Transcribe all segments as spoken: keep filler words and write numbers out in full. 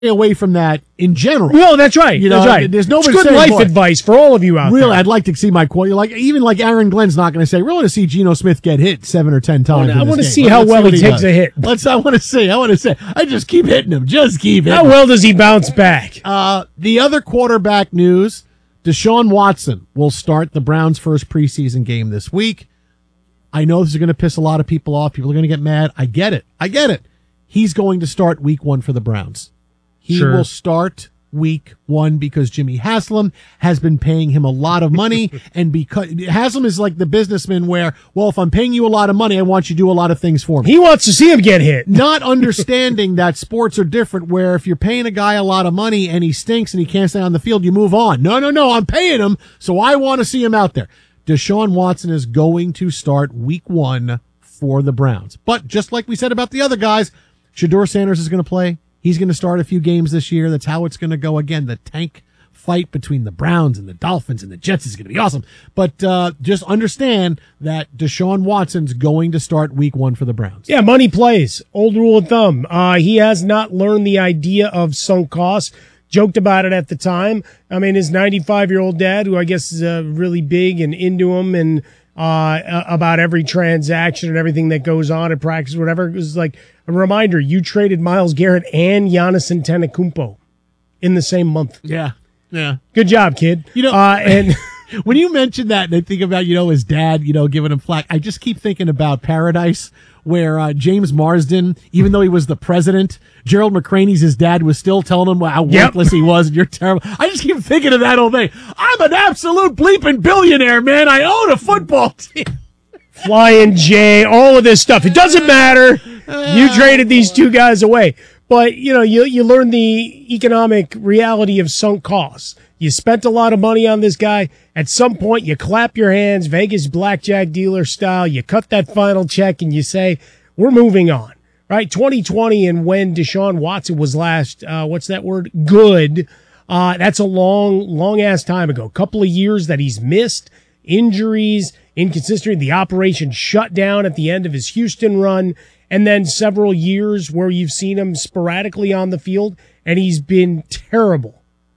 away from that in general. No, that's right. You know, that's right. There's it's nobody good saying, life boy, advice for all of you out really, there. I'd like to see my quote. Like even like Aaron Glenn's not going to say, "We want to see Geno Smith get hit seven or ten times." I want to see Let's, how let's well see he he takes does. a hit. Let's. I want to see. I want to say. I just keep hitting him. Just keep hitting. How him. well does he bounce back? Uh, the other quarterback news: Deshaun Watson will start the Browns' first preseason game this week. I know this is going to piss a lot of people off. People are going to get mad. I get it. I get it. He's going to start week one for the Browns. He Sure. will start week one because Jimmy Haslam has been paying him a lot of money. And because Haslam is like the businessman where, well, if I'm paying you a lot of money, I want you to do a lot of things for me. He wants to see him get hit. Not understanding that sports are different, where if you're paying a guy a lot of money and he stinks and he can't stay on the field, you move on. No, no, no, I'm paying him, so I want to see him out there. Deshaun Watson is going to start week one for the Browns. But just like we said about the other guys, Shedeur Sanders is going to play. He's going to start a few games this year. That's how it's going to go again. The tank fight between the Browns and the Dolphins and the Jets is going to be awesome. But uh, just understand that Deshaun Watson's going to start week one for the Browns. Yeah, money plays. Old rule of thumb. Uh, he has not learned the idea of sunk costs. Joked about it at the time. I mean, his ninety-five-year-old dad, who I guess is uh, really big and into him and uh, about every transaction and everything that goes on at practice, whatever, it was like a reminder, you traded Myles Garrett and Giannis Antetokounmpo in the same month. Yeah, yeah. Good job, kid. You know, uh, and when you mention that and I think about, you know, his dad, you know, giving him flack, I just keep thinking about Paradise, where uh, James Marsden, even though he was the president, Gerald McCraney's his dad was still telling him how Yep. worthless he was and you're terrible. I just keep thinking of that all day. I'm an absolute bleeping billionaire, man. I own a football team. Flying J, all of this stuff. It doesn't matter. You traded these two guys away. But, you know, you you learn the economic reality of sunk costs. You spent a lot of money on this guy. At some point, you clap your hands, Vegas blackjack dealer style. You cut that final check and you say, we're moving on, right? twenty twenty and when Deshaun Watson was last, uh, what's that word? Good. Uh, that's a long, long ass time ago. Couple of years that he's missed, injuries, inconsistency, the operation shut down at the end of his Houston run, and then several years where you've seen him sporadically on the field, and he's been terrible.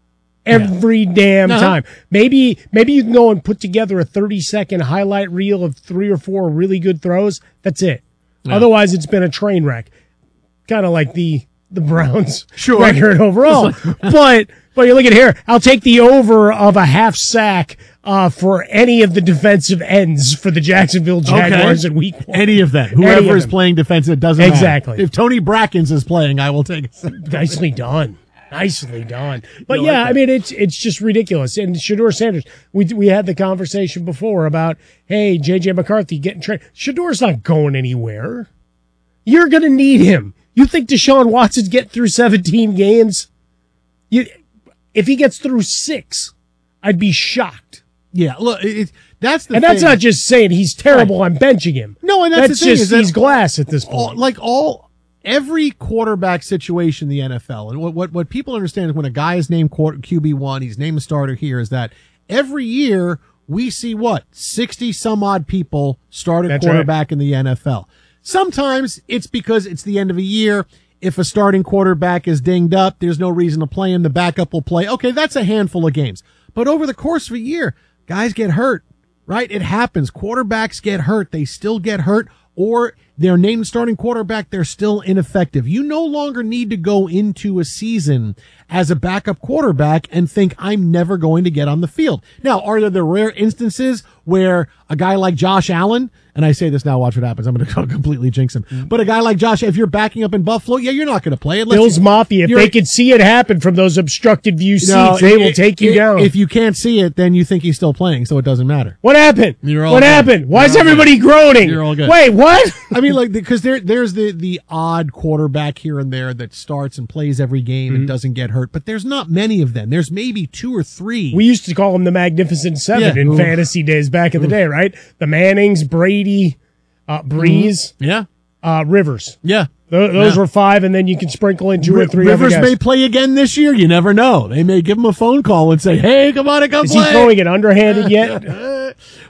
Every damn Uh-huh. time. Maybe maybe you can go and put together a thirty-second highlight reel of three or four really good throws. That's it. Yeah. Otherwise, it's been a train wreck. Kind of like the the Browns' Sure. record overall. but but you look at here. I'll take the over of a half sack uh, for any of the defensive ends for the Jacksonville Jaguars in week one. Any of them. Any Whoever of is them. playing defensive, it doesn't Exactly. matter. If Tony Brackens is playing, I will take it. Nicely done. Nicely done. But You yeah, like I mean, it's it's just ridiculous. And Shedeur Sanders, we we had the conversation before about, hey, J J McCarthy getting traded. Shedeur's not going anywhere. You're going to need him. You think Deshaun Watson's get through seventeen games? You, if he gets through six, I'd be shocked. Yeah, look, it, it, that's the And thing. that's not just saying he's terrible, I'm benching him. No, and that's, That's the thing just, is that he's glass at this all, point. like all every quarterback situation in the N F L, and what what, what people understand is when a guy is named quarter, Q B one, he's named a starter here, is that every year we see what sixty some odd people start a That's quarterback in the N F L. Sometimes it's because it's the end of a year. If a starting quarterback is dinged up, there's no reason to play him. The backup will play. Okay, that's a handful of games. But over the course of a year, guys get hurt, right? It happens. Quarterbacks get hurt. They still get hurt, or they're named starting quarterback. They're still ineffective. You no longer need to go into a season as a backup quarterback and think, I'm never going to get on the field. Now, are there the rare instances where a guy like Josh Allen, and I say this now, watch what happens. I'm going to completely jinx him. But a guy like Josh, if you're backing up in Buffalo, yeah, you're not going to play unless Bills you- Mafia, if you're- they could see it happen from those obstructed view seats, No, they will it- take you it- down. If you can't see it, then you think he's still playing, so it doesn't matter. What happened? You're all what good. happened? Why You're is all everybody groaning? You're all good. Wait, what? I mean, like, because there, there's the, the odd quarterback here and there that starts and plays every game Mm-hmm. and doesn't get hurt, but there's not many of them. There's maybe two or three. We used to call them the Magnificent Seven Yeah. in Ooh. fantasy days back in the day, right? The Mannings, Brady, uh, Breeze, yeah, uh, Rivers. yeah. Th- those Yeah. were five, and then you can sprinkle in two or Ri- three Rivers other may guys. play again this year. You never know. They may give him a phone call and say, "Hey, come on and come Is play." he throwing it underhanded yet?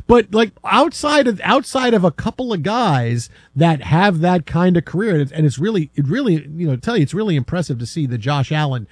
But like outside of outside of a couple of guys that have that kind of career, and it's, and it's really it really you know tell you it's really impressive to see the Josh Allen